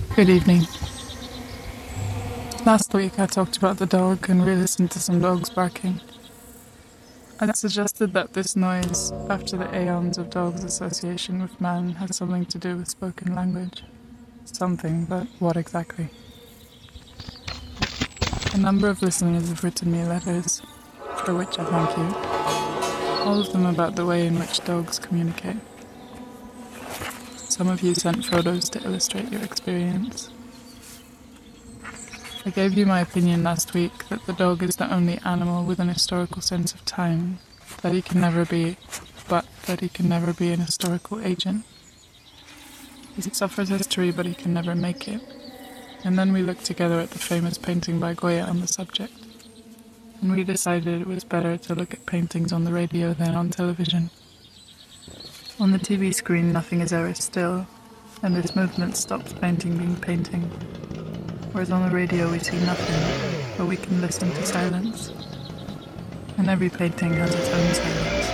Good evening. Last week I talked about the dog and we listened to some dogs barking. I suggested that this noise, after the aeons of dogs' association with man, had something to do with spoken language. Something, but what exactly? A number of listeners have written me letters, for which I thank you. All of them about the way in which dogs communicate. Some of you sent photos to illustrate your experience. I gave you my opinion last week that the dog is the only animal with an historical sense of time, that he can never be an historical agent. He suffers history, but he can never make it. And then we looked together at the famous painting by Goya on the subject, and we decided it was better to look at paintings on the radio than on television. On the TV screen, nothing is ever still, and this movement stops painting being painting. Whereas on the radio we see nothing, but we can listen to silence. And every painting has its own silence.